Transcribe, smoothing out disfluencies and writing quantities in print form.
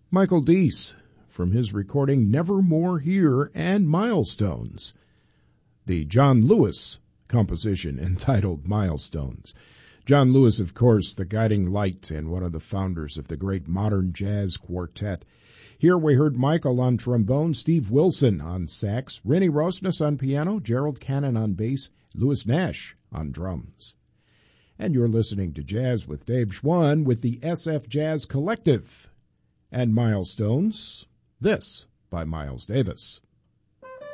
Michael Deese from his recording Nevermore Here and Milestones, the John Lewis composition entitled Milestones. John Lewis, of course, the guiding light and one of the founders of the great modern jazz quartet. Here we heard Michael on trombone, Steve Wilson on sax, Rennie Rosnes on piano, Gerald Cannon on bass, Louis Nash on drums. And you're listening to Jazz with Dave Schwann with the SF Jazz Collective and Milestones, this by Miles Davis.